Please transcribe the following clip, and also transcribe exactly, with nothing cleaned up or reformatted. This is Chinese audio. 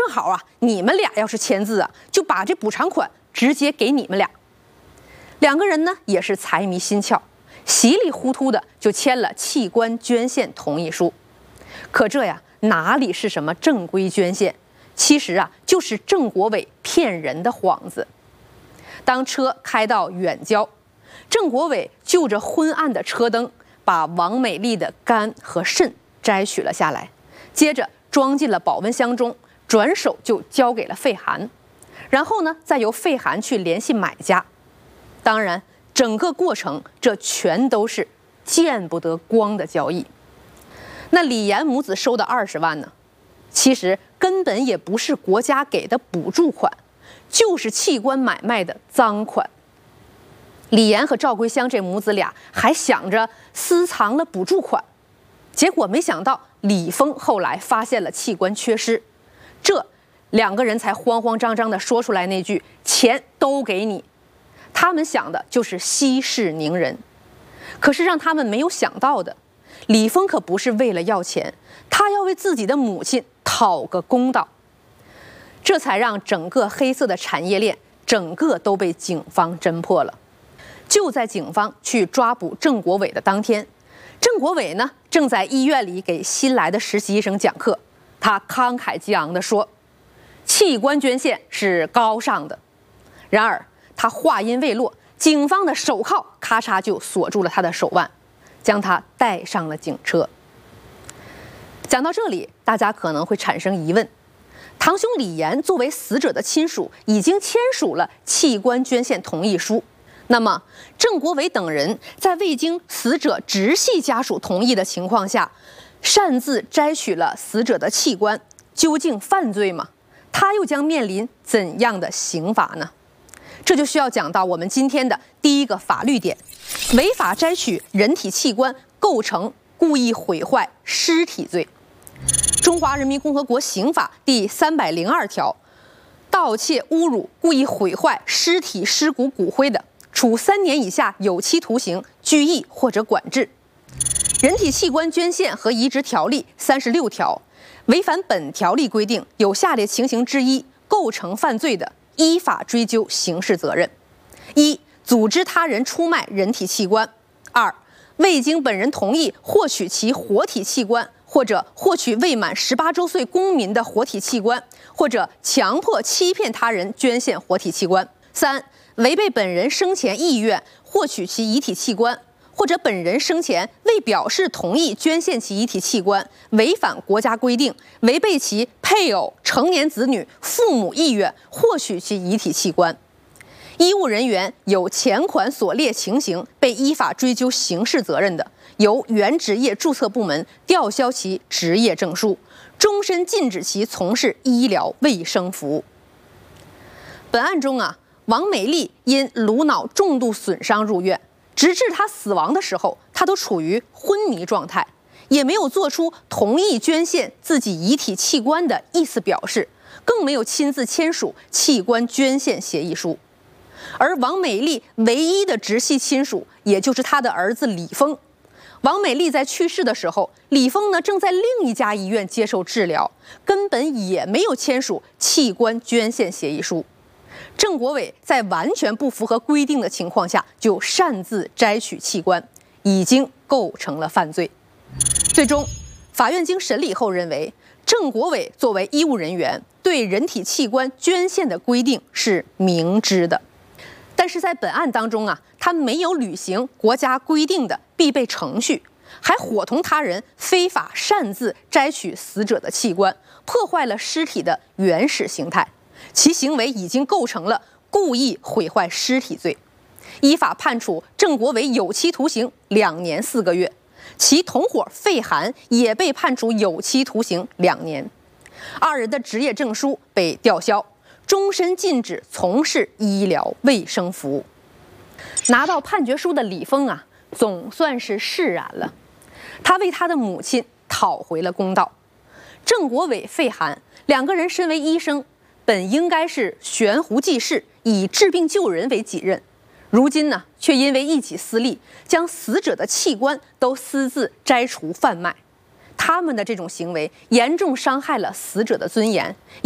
正好啊，你们俩要是签字啊，就把这补偿款直接给你们俩。两个人呢也是财迷心窍，稀里糊涂的就签了器官捐献同意书。可这呀，哪里是什么正规捐献？其实啊，就是郑国伟骗人的幌子。当车开到远郊，郑国伟就着昏暗的车灯，把王美丽的肝和肾摘取了下来，接着装进了保温箱中，转手就交给了费涵。然后呢，再由费涵去联系买家。当然，整个过程这全都是见不得光的交易。那李岩母子收的二十万呢，其实根本也不是国家给的补助款，就是器官买卖的赃款。李岩和赵桂香这母子俩还想着私藏了补助款，结果没想到李峰后来发现了器官缺失，这两个人才慌慌张张地说出来那句“钱都给你”。他们想的就是息事宁人，可是让他们没有想到的，李峰可不是为了要钱，他要为自己的母亲讨个公道。这才让整个黑色的产业链整个都被警方侦破了。就在警方去抓捕郑国伟的当天，郑国伟呢正在医院里给新来的实习医生讲课，他慷慨激昂地说：“器官捐献是高尚的。”然而他话音未落，警方的手铐咔嚓就锁住了他的手腕，将他带上了警车。讲到这里，大家可能会产生疑问：堂兄李岩作为死者的亲属，已经签署了器官捐献同意书，那么郑国伟等人在未经死者直系家属同意的情况下，擅自摘取了死者的器官，究竟犯罪吗？他又将面临怎样的刑罚呢？这就需要讲到我们今天的第一个法律点：违法摘取人体器官构成故意毁坏尸体罪。中华人民共和国刑法第三百零二条，盗窃、侮辱、故意毁坏尸体、尸骨、骨灰的，处三年以下有期徒刑、拘役或者管制。人体器官捐献和移植条例三十六条，违反本条例规定有下列情形之一构成犯罪的，依法追究刑事责任：一、组织他人出卖人体器官；二、未经本人同意获取其活体器官，或者获取未满十八周岁公民的活体器官，或者强迫欺骗他人捐献活体器官；三、违背本人生前意愿获取其遗体器官，或者本人生前未表示同意捐献其遗体器官，违反国家规定，违背其配偶、成年子女、父母意愿获取其遗体器官。医务人员有前款所列情形被依法追究刑事责任的，由原职业注册部门吊销其职业证书，终身禁止其从事医疗卫生服务。本案中啊，王美丽因颅脑重度损伤入院，直至她死亡的时候，她都处于昏迷状态，也没有做出同意捐献自己遗体器官的意思表示，更没有亲自签署器官捐献协议书。而王美丽唯一的直系亲属，也就是她的儿子李峰。王美丽在去世的时候，李峰呢正在另一家医院接受治疗，根本也没有签署器官捐献协议书。郑国伟在完全不符合规定的情况下就擅自摘取器官，已经构成了犯罪。最终，法院经审理后认为，郑国伟作为医务人员，对人体器官捐献的规定是明知的。但是在本案当中啊，他没有履行国家规定的必备程序，还伙同他人非法擅自摘取死者的器官，破坏了尸体的原始形态，其行为已经构成了故意毁坏尸体罪，依法判处郑国伟有期徒刑两年四个月，其同伙费涵也被判处有期徒刑两年，二人的职业证书被吊销，终身禁止从事医疗卫生服务。拿到判决书的李峰啊，总算是释然了，他为他的母亲讨回了公道。郑国伟、费涵两个人身为医生，本应该是悬壶济世，以治病救人为己任，如今呢，却因为一己私利，将死者的器官都私自摘除贩卖。他们的这种行为严重伤害了死者的尊严，